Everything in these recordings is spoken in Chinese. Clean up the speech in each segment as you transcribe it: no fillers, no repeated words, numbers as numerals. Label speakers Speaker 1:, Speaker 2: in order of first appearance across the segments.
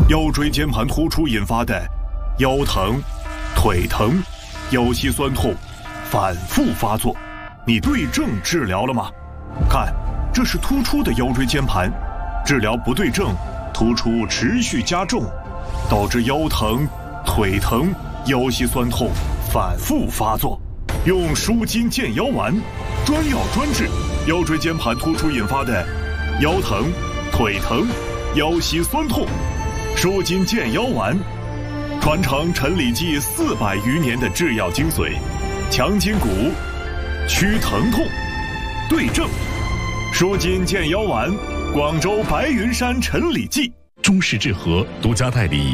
Speaker 1: 腰椎间盘突出引发的腰疼、腿疼、腰膝酸痛反复发作，你对症治疗了吗？看，这是突出的腰椎间盘，治疗不对症，突出持续加重，导致腰疼、腿疼、腰膝酸痛反复发作。用舒筋健腰丸，专药专治腰椎间盘突出引发的腰疼、腿疼、腰膝酸痛。舒筋健腰丸，传承陈李济400余年的制药精髓，强筋骨，祛疼痛，对症。舒筋健腰丸，广州白云山陈李济。
Speaker 2: 中式治和独家代理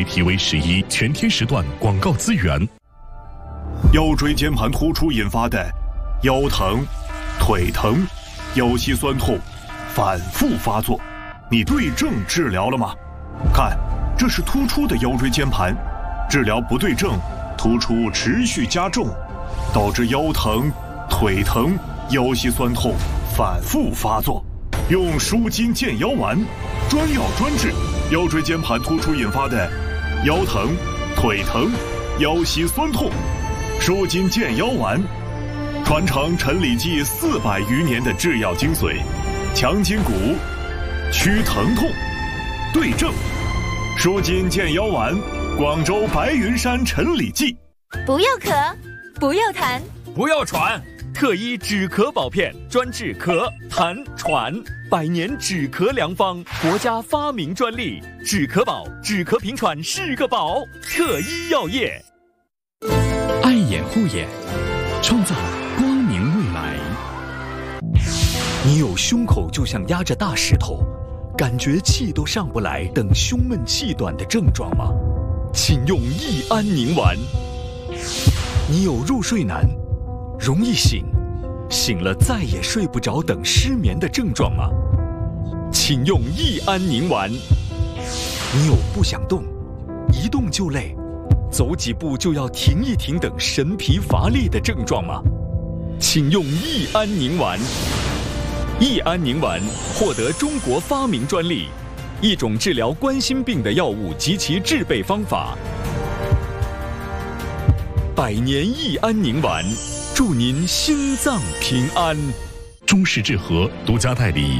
Speaker 2: CCTV11全天时段广告资源。
Speaker 1: 腰椎间盘突出引发的腰疼、腿疼、腰膝酸痛反复发作，你对症治疗了吗？看，这是突出的腰椎间盘，治疗不对症，突出持续加重，导致腰疼、腿疼、腰膝酸痛反复发作。用舒筋健腰丸，专药专治腰椎间盘突出引发的腰疼、腿疼、腰膝酸痛。舒筋健腰丸，传承陈李济400余年的制药精髓，强筋骨，祛疼痛，对症。舒筋健腰丸，广州白云山陈李济。
Speaker 3: 不要咳，不要痰，
Speaker 4: 不要喘，特医止咳保片，专治咳、痰、喘，100年止咳良方，国家发明专利，止咳宝，止咳平喘是个宝，特医药业。
Speaker 2: 爱眼护眼，创造光明未来。
Speaker 5: 你有胸口就像压着大石头，感觉气都上不来等胸闷气短的症状吗？请用益安宁丸。你有入睡难，容易醒，醒了再也睡不着等失眠的症状吗？请用益安宁丸。你有不想动，一动就累，走几步就要停一停等神疲乏力的症状吗？请用益安宁丸。益安宁丸获得中国发明专利，一种治疗冠心病的药物及其制备方法。100年益安宁丸，祝您心脏平安。
Speaker 2: 中式治和独家代理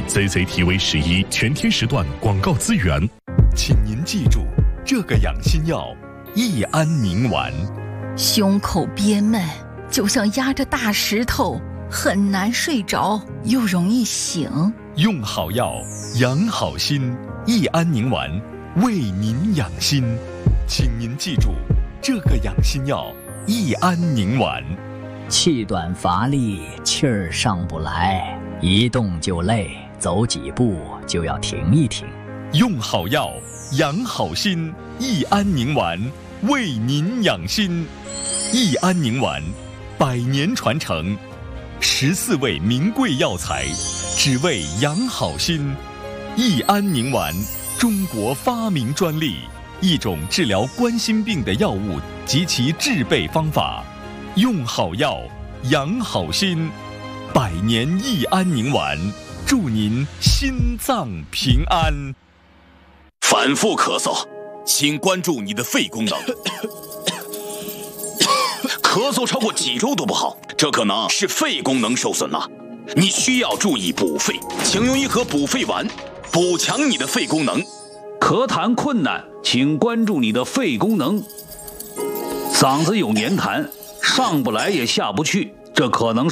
Speaker 2: CCTV11全天时段广告资源。
Speaker 5: 请您记住这个养心药益安宁丸。
Speaker 6: 胸口憋闷，就像压着大石头，很难睡着，又容易醒。
Speaker 5: 用好药，养好心，益安宁丸为您养心。请您记住这个养心药益安宁丸。
Speaker 7: 气短乏力，气儿上不来，一动就累，走几步就要停一停。
Speaker 5: 用好药，养好心，益安宁丸为您养心。益安宁丸100年传承，14味名贵药材，只为养好心。益安宁丸，中国发明专利，一种治疗冠心病的药物及其制备方法。用好药，养好心，100年益安宁丸，祝您心脏平安。
Speaker 8: 反复咳嗽，请关注你的肺功能。咳嗽超过几周都不好，这可能是肺功能受损了。你需要注意补肺，请用一盒补肺丸，补强你的肺功能。
Speaker 9: 咳痰困难，请关注你的肺功能。嗓子有黏痰，上不来也下不去，这可能是